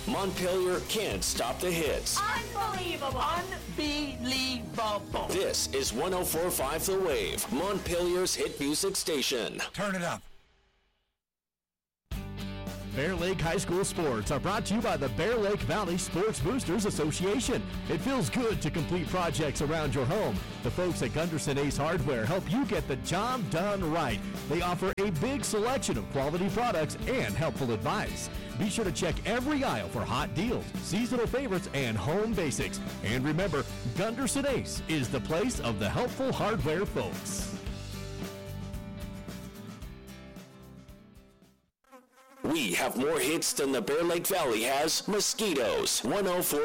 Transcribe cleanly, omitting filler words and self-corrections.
Montpelier can't stop the hits. Unbelievable. Unbelievable. This is 104.5 The Wave, Montpelier's hit music station. Turn it up. Bear Lake High School sports are brought to you by the Bear Lake Valley Sports Boosters Association. It feels good to complete projects around your home. The folks at Gunderson Ace Hardware help you get the job done right. They offer a big selection of quality products and helpful advice. Be sure to check every aisle for hot deals, seasonal favorites, and home basics. And remember, Gunderson Ace is the place of the helpful hardware folks. We have more hits than the Bear Lake Valley has mosquitoes. 104.